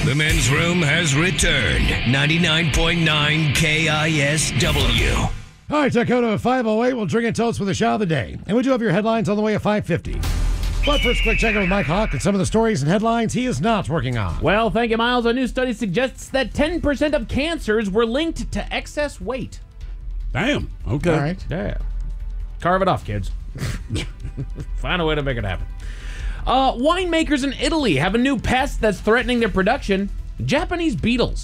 The men's room has returned. 99.9 KISW. All right, Dakota at 5:08. We'll drink and toast with the shot of the day. And we do have your headlines on the way at 5:50. But first, quick check in with Mike Hawk and some of the stories and headlines he is not working on. Well, thank you, Miles. A new study suggests that 10% of cancers were linked to excess weight. Damn. Okay. All right. Yeah. Carve it off, kids. Find a way to make it happen. Winemakers in Italy have a new pest that's threatening their production. Japanese beetles.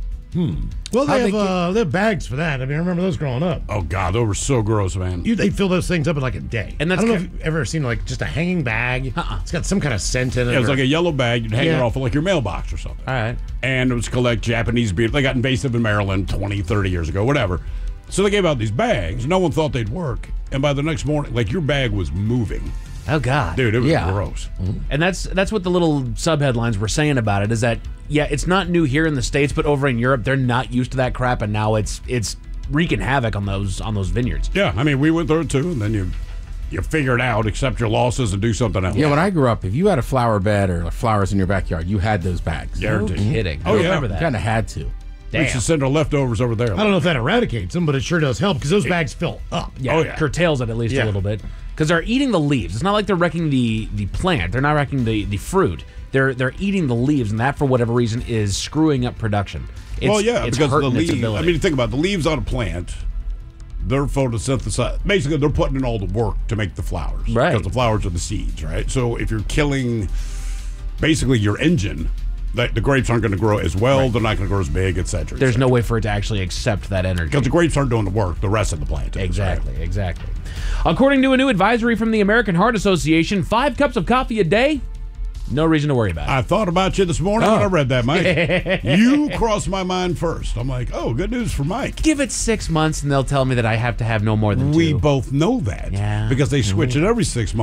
Well, they have bags for that. I mean, I remember those growing up. Oh, God, those were so gross, man. They fill those things up in like a day. And that's I don't know if you've ever seen like just a hanging bag. It's got some kind of scent in it. It was like a yellow bag. You'd hang it off of like your mailbox or something. All right. And it was collect Japanese beetles. They got invasive in Maryland 20, 30 years ago, whatever. So they gave out these bags. No one thought they'd work. And by the next morning, like your bag was moving. Oh, God. Dude, it was gross. And that's what the little sub-headlines were saying about it, is that, yeah, it's not new here in the States, but over in Europe, they're not used to that crap, and now it's wreaking havoc on those vineyards. Yeah, I mean, we went through it too, and then you figure it out, accept your losses, and do something else. Yeah, when I grew up, if you had a flower bed or flowers in your backyard, you had those bags. No kidding. Oh, I yeah. remember You that. kind of had to. We should send our leftovers over there. I don't know if that eradicates them, but it sure does help because those bags fill up. Yeah, it curtails it at least a little bit. Because they're eating the leaves. It's not like they're wrecking the plant. They're not wrecking the fruit. They're eating the leaves, and that, for whatever reason, is screwing up production. It's because the hurting its leaves. I ability. mean, think about it. The leaves on a plant. They're photosynthesized. Basically, they're putting in all the work to make the flowers. Right. Because the flowers are the seeds, right? So if you're killing, basically, your engine, the grapes aren't going to grow as well. Right. They're not going to grow as big, et cetera. There's no way for it to actually accept that energy. Because the grapes aren't doing the work. The rest of the plant is. Exactly. According to a new advisory from the American Heart Association, 5 cups of coffee a day, no reason to worry about it. I thought about you this morning when I read that, Mike. You crossed my mind first. I'm like, oh, good news for Mike. Give it 6 months, and they'll tell me that I have to have no more than 2. We both know that. Yeah. Because they switch it every 6 months.